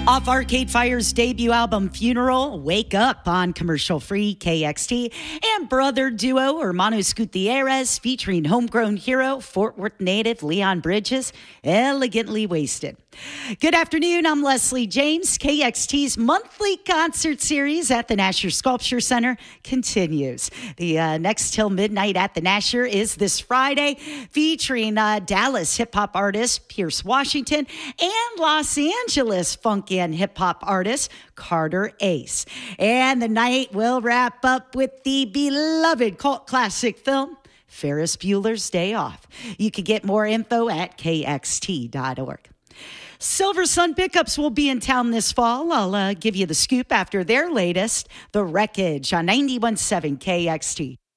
Off Arcade Fire's debut album Funeral, Wake Up on commercial-free KXT, and brother duo Hermanos Gutierrez featuring homegrown hero Fort Worth native Leon Bridges, Elegantly Wasted. Good afternoon, I'm Leslie James. KXT's monthly concert series at the Nasher Sculpture Center continues. The next till midnight at the Nasher is this Friday, featuring Dallas hip-hop artist Pierce Washington and Los Angeles funk and hip-hop artist Carter Ace. And the night will wrap up with the beloved cult classic film Ferris Bueller's Day Off. You can get more info at kxt.org. Silver Sun Pickups will be in town this fall. I'll give you the scoop after their latest, The Wreckage, on 91.7 KXT.